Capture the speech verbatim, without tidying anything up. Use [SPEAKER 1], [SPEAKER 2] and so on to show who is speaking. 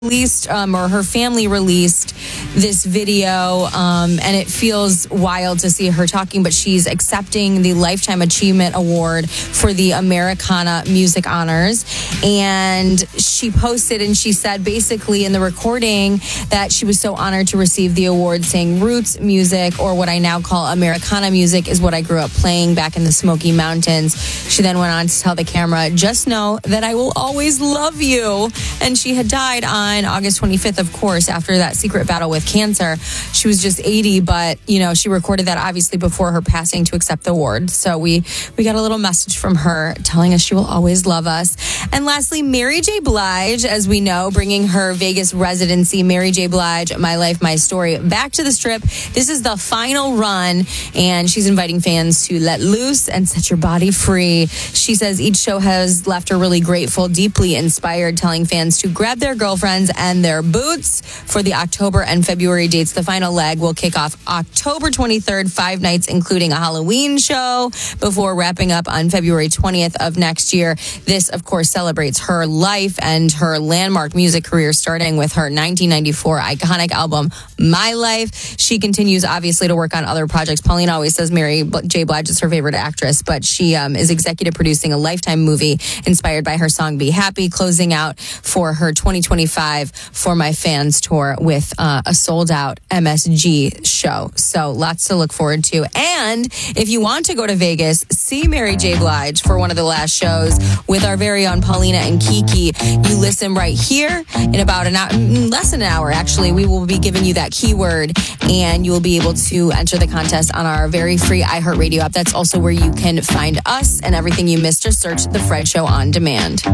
[SPEAKER 1] released um, or her family released this video um, and it feels wild to see her talking, but she's accepting the Lifetime Achievement Award for the Americana Music Honors. And she posted and she said basically in the recording that she was so honored to receive the award, saying roots music, or what I now call Americana music, is what I grew up playing back in the Smoky Mountains. She then went on to tell the camera, just know that I will always love you. And she had died on August twenty-fifth, of course, after that secret battle with cancer. She was just eighty, but, you know, she recorded that obviously before her passing to accept the award. So we, we got a little message from her telling us she will always love us. And lastly, Mary J. Blige, as we know, bringing her Vegas residency, Mary J. Blige, My Life, My Story, back to the Strip. This is the final run, and she's inviting fans to let loose and set your body free. She says each show has left her really grateful, deeply inspired, telling fans to grab their girlfriends and their boots for the October and February dates. The final leg will kick off October twenty-third, five nights, including a Halloween show, before wrapping up on February twentieth of next year. This, of course, celebrates her life and her landmark music career, starting with her nineteen ninety-four iconic album, My Life. She continues, obviously, to work on other projects. Pauline always says Mary J. Blige is her favorite actress, but she um, is executive producing a Lifetime movie inspired by her song, Be Happy, closing out for her twenty twenty-five For My Fans tour with uh, a sold-out M S G show. So lots to look forward to. And if you want to go to Vegas, see Mary J. Blige for one of the last shows with our very own Paulina and Kiki. You listen right here in about an hour, less than an hour, actually. We will be giving you that keyword, and you will be able to enter the contest on our very free iHeartRadio app. That's also where you can find us and everything you missed. Just search The Fred Show on Demand.